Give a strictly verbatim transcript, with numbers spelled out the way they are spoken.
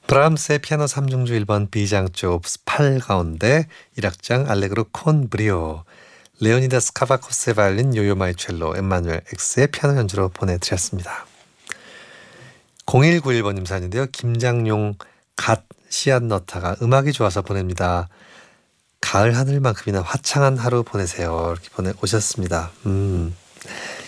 브람스의 피아노 삼 중주 일 번 B장조 옵스 팔 가운데 일 악장 알레그로 콘 브리오, 레오니다스 카바코스의 바이올린, 요요마이 첼로, 엠마누엘 X의 피아노 연주로 보내드렸습니다. 공일구일 번님 사연인데요. 김장용 갓 씨앗 넣다가 음악이 좋아서 보냅니다. 가을 하늘만큼이나 화창한 하루 보내세요. 이렇게 보내오셨습니다. 음.